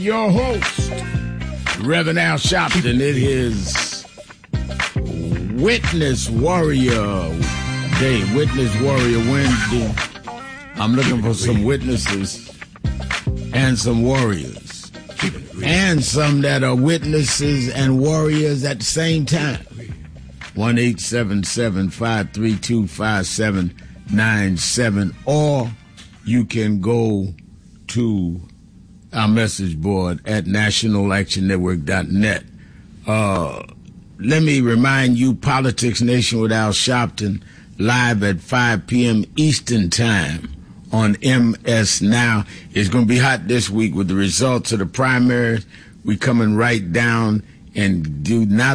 Your host, Reverend Al Sharpton. It is Witness Warrior Day, Witness Warrior Wednesday. I'm looking for some witnesses and some warriors, and some that are witnesses and warriors at the same time. 1-877-532-5797, or you can go to our message board at nationalactionnetwork.net. Let me remind you, Politics Nation with Al Sharpton, live at 5 p.m. Eastern Time on MS Now. It's going to be hot this week with the results of the primaries. We're coming right down and do not